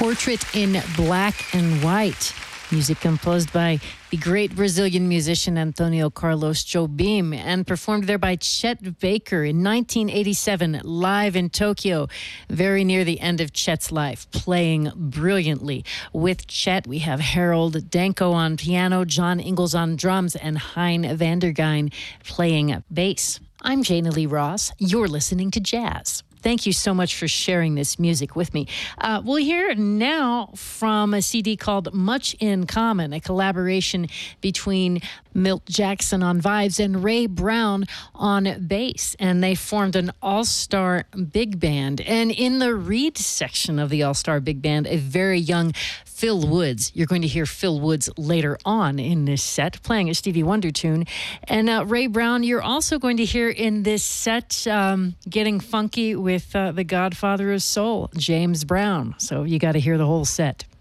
Portrait in Black and White. Music composed by the great Brazilian musician Antonio Carlos Jobim and performed there by Chet Baker in 1987 live in Tokyo, very near the end of Chet's life, playing brilliantly. With Chet, we have Harold Danko on piano, John Ingalls on drums, and Hein Vandergein playing bass. I'm Jana Lee Ross. You're listening to Jazz. Thank you so much for sharing this music with me. We'll hear now from a CD called Much in Common, a collaboration between Milt Jackson on vibes and Ray Brown on bass. And they formed an all-star big band. And in the Reed section of the all-star big band, a very young Phil Woods. You're going to hear Phil Woods later on in this set, playing a Stevie Wonder tune. And Ray Brown, you're also going to hear in this set getting funky with the godfather of soul, James Brown. So you got to hear the whole set.